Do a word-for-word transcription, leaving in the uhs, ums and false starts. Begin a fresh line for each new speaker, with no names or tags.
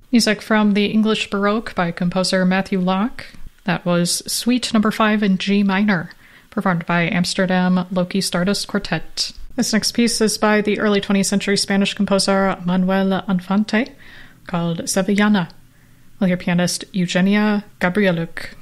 Music from the English Baroque by composer Matthew Locke. That was Suite Number five in G minor, performed by Amsterdam Loki Stardust Quartet. This next piece is by the early twentieth century Spanish composer Manuel Infante, called Sevillana. We'll hear pianist Eugenia Gabrieluk.